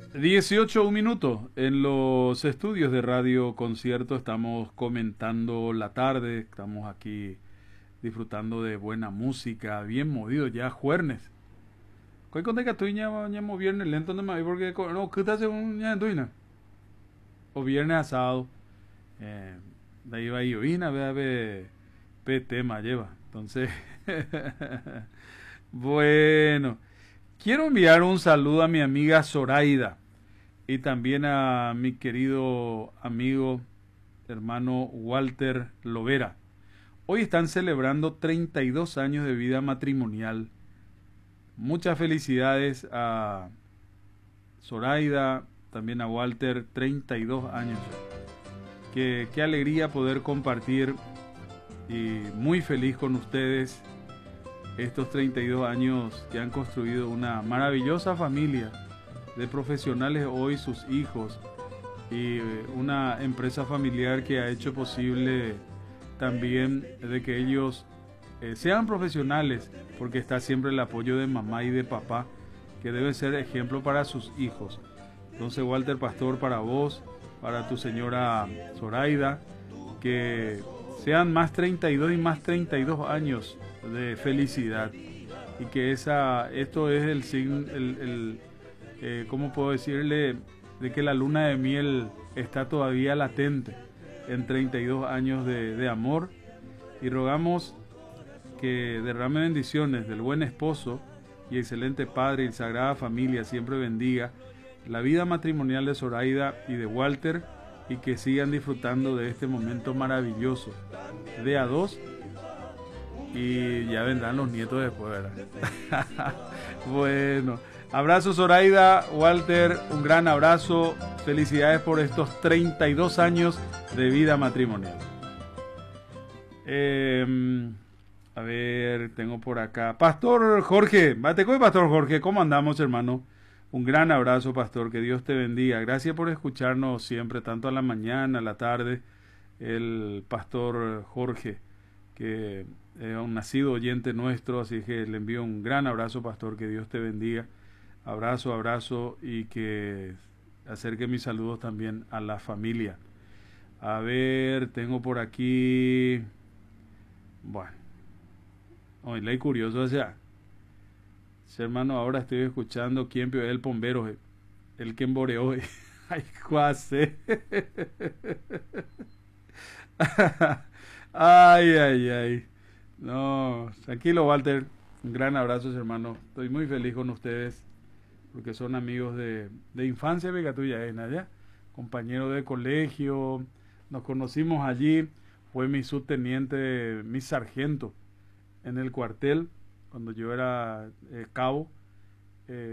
18 minutos en los estudios de Radio Concierto. Estamos comentando la tarde. Estamos aquí disfrutando de buena música, bien movido ya, jueves. Hoy conté que estoy ya viernes lento no me porque no, ¿qué te hace un ya en o viernes asado? Eh, de ahí va y vea ve tema lleva. Entonces, bueno, quiero enviar un saludo a mi amiga Zoraida y también a mi querido amigo, hermano Walter Lovera. Hoy están celebrando 32 años de vida matrimonial. Muchas felicidades a Zoraida, también a Walter, 32 años. Qué alegría poder compartir y muy feliz con ustedes estos 32 años que han construido una maravillosa familia de profesionales hoy, sus hijos, y una empresa familiar que ha hecho posible también de que ellos sean profesionales, porque está siempre el apoyo de mamá y de papá, que debe ser ejemplo para sus hijos. Entonces, Walter Pastor, para vos, para tu señora Zoraida, que sean más 32 y más 32 años de felicidad, y que esto es el signo, ¿cómo puedo decirle? De que la luna de miel está todavía latente en 32 años de amor, y rogamos que derrame bendiciones del buen esposo y excelente padre y sagrada familia, siempre bendiga la vida matrimonial de Zoraida y de Walter, y que sigan disfrutando de este momento maravilloso de a dos, y ya vendrán los nietos después, ¿verdad? Bueno, abrazo Zoraida, Walter, un gran abrazo, felicidades por estos 32 años de vida matrimonial. A ver, tengo por acá Pastor Jorge, Batecoy. Pastor Jorge, ¿cómo andamos, hermano? Un gran abrazo, Pastor, que Dios te bendiga. Gracias por escucharnos siempre, tanto a la mañana, a la tarde. El Pastor Jorge, que es un nacido oyente nuestro, así que le envío un gran abrazo, Pastor, que Dios te bendiga. Abrazo, abrazo, y que acerque mis saludos también a la familia. A ver, tengo por aquí, bueno, hoy ley curioso, o sea, hermano, ahora estoy escuchando quién pio el bombero, el que emboreó. Ay, cuase. Ay, ay, ay. No, tranquilo, Walter. Un gran abrazo, hermano. Estoy muy feliz con ustedes porque son amigos de infancia, venga tuya, Nadia. Compañero de colegio. Nos conocimos allí. Fue mi subteniente, mi sargento en el cuartel cuando yo era cabo.